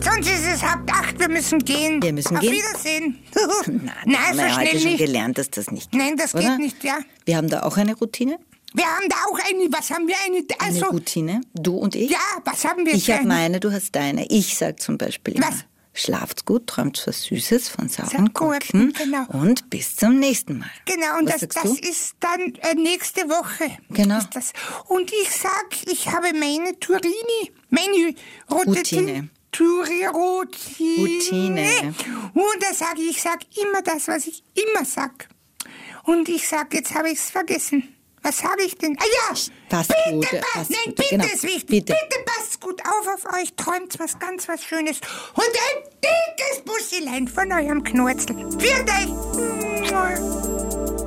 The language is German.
Sonst ist es 7:30, wir müssen gehen. Wir müssen Auf gehen? Wiedersehen. Nein, Nein, wir haben so ja heute schnell schon nicht. gelernt, dass das nicht geht. Nein, das oder? geht nicht, ja. Wir haben da auch eine Routine? Wir haben da auch was haben wir Eine Routine? Du und ich? Ja, was haben wir? Ich habe meine, du hast deine. Ich sag zum Beispiel immer, Was? schlaft gut, träumt was Süßes von sauren Sauren Gurken, Gurken, genau. und bis zum nächsten Mal. Genau, und Was das sagst du? ist dann nächste Woche. Genau. Ist das. Und ich sag, ich habe meine Routine. Routine. Und da sage ich sag immer das, was ich immer sag. Und ich sag, jetzt habe ich es vergessen. Was sage ich denn? Ah ja! Passt gut, passt Nein, gut, bitte genau. ist wichtig. Bitte. Bitte passt gut auf euch. Träumt was Schönes. Und ein dickes Bussilein von eurem Knurzel. Für euch.